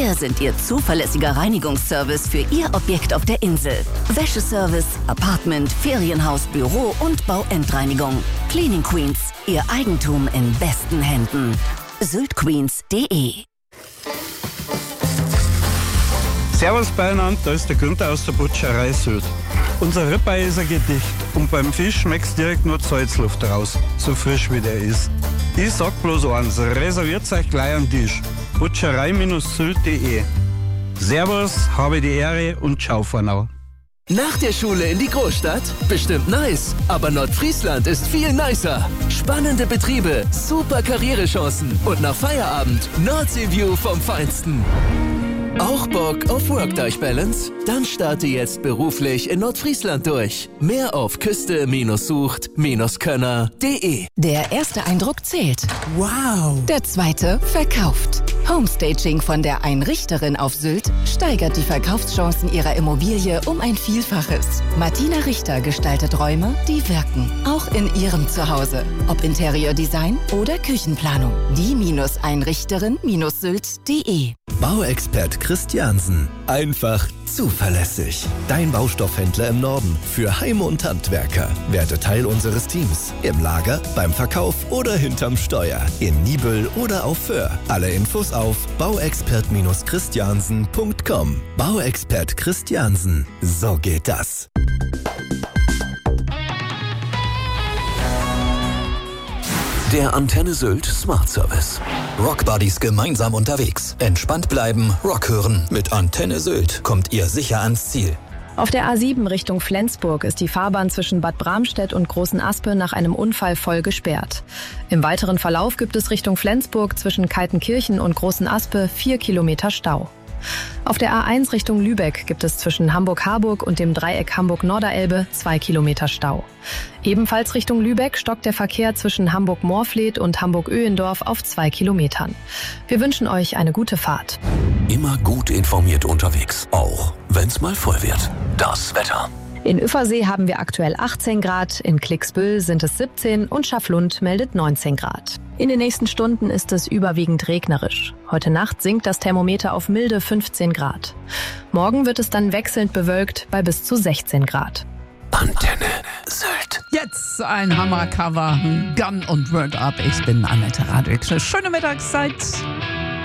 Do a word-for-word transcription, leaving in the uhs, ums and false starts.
Wir sind Ihr zuverlässiger Reinigungsservice für Ihr Objekt auf der Insel. Wäscheservice, Apartment, Ferienhaus, Büro und Bauendreinigung. Cleaning Queens, Ihr Eigentum in besten Händen. Syltqueens punkt de. Servus beieinander, da ist der Günther aus der Butcherei Sylt. Unser Ribeye ist ein Gedicht und beim Fisch schmeckt's direkt nur die Salzluft raus, so frisch wie der ist. Ich sag bloß eins, reserviert euch gleich einen Tisch. Butcherei Sylt punkt de. Servus, habe die Ehre und ciao for now. Nach der Schule in die Großstadt? Bestimmt nice. Aber Nordfriesland ist viel nicer. Spannende Betriebe, super Karrierechancen und nach Feierabend Nordsee-View vom Feinsten. Auch Bock auf Work-Life-Balance? Dann starte jetzt beruflich in Nordfriesland durch. Mehr auf küste sucht könner punkt de. Der erste Eindruck zählt. Wow. Der zweite verkauft. Homestaging von der Einrichterin auf Sylt steigert die Verkaufschancen ihrer Immobilie um ein Vielfaches. Martina Richter gestaltet Räume, die wirken. Auch in ihrem Zuhause. Ob Interiordesign oder Küchenplanung. Die-Einrichterin Sylt punkt de. Bauexpert Christiansen. Einfach zuverlässig. Dein Baustoffhändler im Norden für Heim- und Handwerker. Werde Teil unseres Teams. Im Lager, beim Verkauf oder hinterm Steuer. In Nibel oder auf Föhr. Alle Infos auf bauexpert christiansen punkt com. Bauexpert Christiansen. So geht das. Der Antenne Sylt Smart Service. Rockbuddies gemeinsam unterwegs. Entspannt bleiben, Rock hören. Mit Antenne Sylt kommt ihr sicher ans Ziel. Auf der A sieben Richtung Flensburg ist die Fahrbahn zwischen Bad Bramstedt und Großen Aspe nach einem Unfall voll gesperrt. Im weiteren Verlauf gibt es Richtung Flensburg zwischen Kaltenkirchen und Großen Aspe vier Kilometer Stau. Auf der A eins Richtung Lübeck gibt es zwischen Hamburg-Harburg und dem Dreieck Hamburg-Norderelbe zwei Kilometer Stau. Ebenfalls Richtung Lübeck stockt der Verkehr zwischen Hamburg-Moorfleet und Hamburg-Öhendorf auf zwei Kilometern. Wir wünschen euch eine gute Fahrt. Immer gut informiert unterwegs, auch wenn's mal voll wird. Das Wetter. In Üffersee haben wir aktuell achtzehn Grad, in Klicksbüll sind es siebzehn und Schaflund meldet neunzehn Grad. In den nächsten Stunden ist es überwiegend regnerisch. Heute Nacht sinkt das Thermometer auf milde fünfzehn Grad. Morgen wird es dann wechselnd bewölkt bei bis zu sechzehn Grad. Antenne Sylt. Jetzt ein Hammercover, Gun und Word Up. Ich bin Annette Radwig. Schöne Mittagszeit.